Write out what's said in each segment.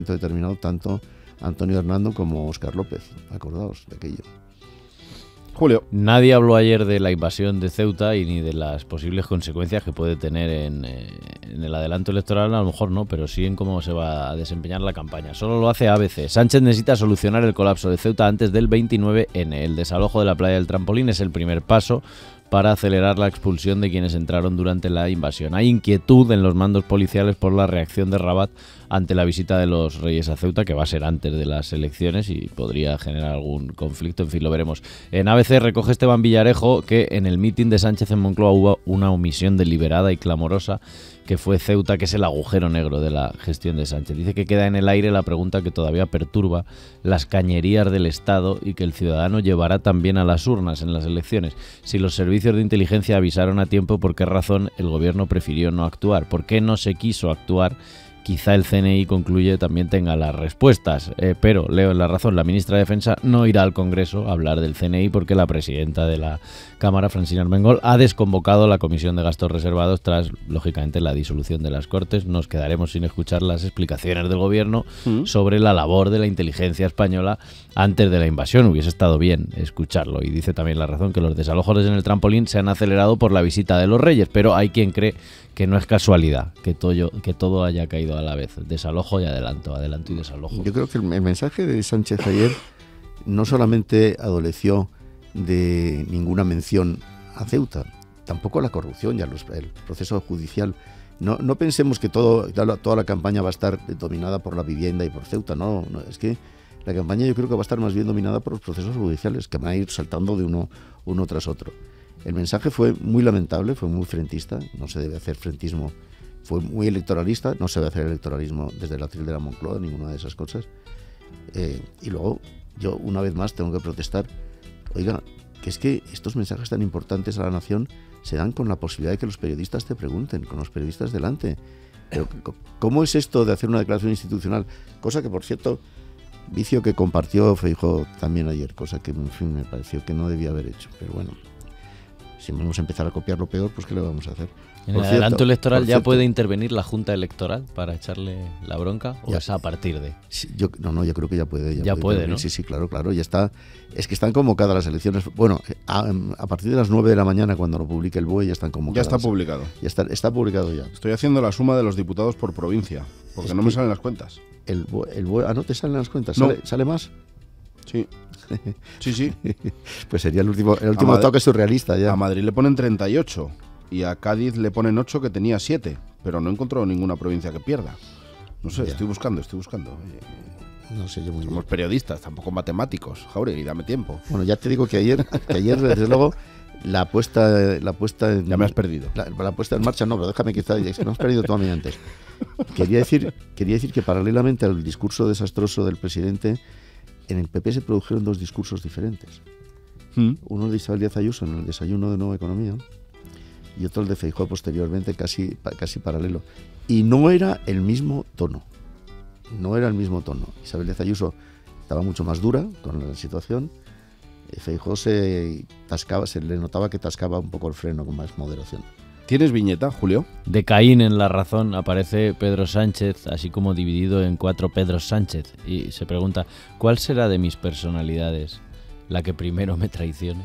determinado tanto Antonio Hernando como Óscar López. Acordaos de aquello. Julio. Nadie habló ayer de la invasión de Ceuta y ni de las posibles consecuencias que puede tener en el adelanto electoral, a lo mejor no, pero sí en cómo se va a desempeñar la campaña. Solo lo hace ABC. Sánchez necesita solucionar el colapso de Ceuta antes del 29N. El desalojo de la playa del Trampolín es el primer paso para acelerar la expulsión de quienes entraron durante la invasión. Hay inquietud en los mandos policiales por la reacción de Rabat ante la visita de los Reyes a Ceuta, que va a ser antes de las elecciones y podría generar algún conflicto, en fin, lo veremos. En ABC recoge Esteban Villarejo que en el mitin de Sánchez en Moncloa hubo una omisión deliberada y clamorosa, que fue Ceuta, que es el agujero negro de la gestión de Sánchez. Dice que queda en el aire la pregunta que todavía perturba las cañerías del Estado y que el ciudadano llevará también a las urnas en las elecciones. Si los servicios de inteligencia avisaron a tiempo, ¿por qué razón el gobierno prefirió no actuar? ¿Por qué no se quiso actuar? Quizá el CNI, concluye, también tenga las respuestas, pero leo en La Razón, la ministra de Defensa no irá al Congreso a hablar del CNI porque la presidenta de la Cámara, Francina Armengol, ha desconvocado la Comisión de Gastos Reservados tras, lógicamente, la disolución de las Cortes. Nos quedaremos sin escuchar las explicaciones del Gobierno sobre la labor de la inteligencia española antes de la invasión. Hubiese estado bien escucharlo. Y dice también La Razón que los desalojos en el Trampolín se han acelerado por la visita de los Reyes, pero hay quien cree que no es casualidad que todo haya caído a la vez. Desalojo y adelanto y desalojo. Yo creo que el mensaje de Sánchez ayer no solamente adoleció de ninguna mención a Ceuta, tampoco a la corrupción y el proceso judicial. No pensemos que toda la campaña va a estar dominada por la vivienda y por Ceuta. No, es que la campaña yo creo que va a estar más bien dominada por los procesos judiciales, que van a ir saltando de uno tras otro. El mensaje fue muy lamentable, fue muy frentista, no se debe hacer frentismo, fue muy electoralista, no se debe hacer electoralismo desde el atril de la Moncloa, ninguna de esas cosas. Y luego, yo una vez más tengo que protestar, oiga, que es que estos mensajes tan importantes a la nación se dan con la posibilidad de que los periodistas te pregunten, con los periodistas delante. Pero, ¿cómo es esto de hacer una declaración institucional? Cosa que, por cierto, vicio que compartió Feijóo también ayer, cosa que, en fin, me pareció que no debía haber hecho, pero bueno. Si vamos a empezar a copiar lo peor, pues ¿qué le vamos a hacer? ¿En el adelanto electoral ya puede intervenir la Junta Electoral para echarle la bronca? ¿O es a partir de...? Sí, yo creo que ya puede. Ya puede, ¿no? Sí, claro. Ya está. Es que están convocadas las elecciones. Bueno, a partir de las 9 de la mañana, cuando lo publique el BOE, ya están convocadas. Ya está publicado. Está publicado ya. Estoy haciendo la suma de los diputados por provincia, porque no me salen las cuentas. El BOE, ¿no te salen las cuentas? No. ¿Sale más? Sí. Sí. Pues sería el último toque surrealista ya. A Madrid le ponen 38 y a Cádiz le ponen 8, que tenía 7, pero no he encontrado ninguna provincia que pierda. No sé, Ya. estoy buscando. No sé yo muy bien. Somos periodistas, tampoco matemáticos. Jauregui, dame tiempo. Bueno, ya te digo que ayer desde luego, la puesta en... Ya me has perdido. La puesta en marcha, no, pero déjame que no has perdido tú a mí antes. Quería decir que paralelamente al discurso desastroso del presidente, en el PP se produjeron dos discursos diferentes. Uno de Isabel Díaz Ayuso en el desayuno de Nueva Economía y otro el de Feijóo posteriormente, casi paralelo. Y no era el mismo tono. Isabel Díaz Ayuso estaba mucho más dura con la situación. Feijóo se le notaba que tascaba un poco el freno con más moderación. ¿Tienes viñeta, Julio? De Caín en La Razón aparece Pedro Sánchez, así como dividido en 4 Pedro Sánchez, y se pregunta, ¿cuál será de mis personalidades la que primero me traicione?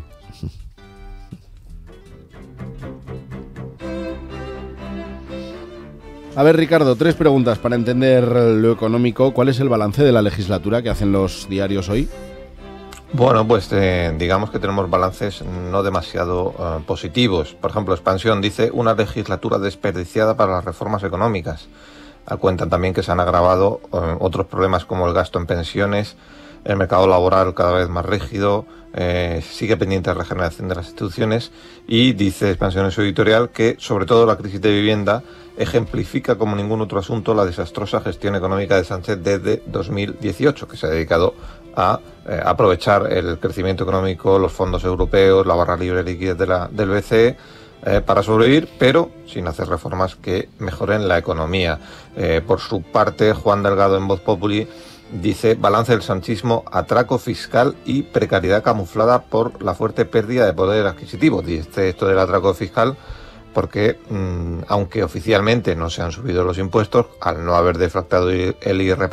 A ver, Ricardo, 3 preguntas para entender lo económico. ¿Cuál es el balance de la legislatura que hacen los diarios hoy? Bueno, pues digamos que tenemos balances no demasiado positivos. Por ejemplo, Expansión dice una legislatura desperdiciada para las reformas económicas. Cuentan también que se han agravado otros problemas como el gasto en pensiones, el mercado laboral cada vez más rígido, sigue pendiente la regeneración de las instituciones y dice Expansión en su editorial que sobre todo la crisis de vivienda ejemplifica como ningún otro asunto la desastrosa gestión económica de Sánchez desde 2018, que se ha dedicado a aprovechar el crecimiento económico, los fondos europeos, la barra libre de liquidez del BCE para sobrevivir, pero sin hacer reformas que mejoren la economía. Por su parte, Juan Delgado en Voz Populi dice balance del sanchismo, atraco fiscal y precariedad camuflada por la fuerte pérdida de poder adquisitivo. Dice esto del atraco fiscal porque aunque oficialmente no se han subido los impuestos, al no haber deflactado el IRPF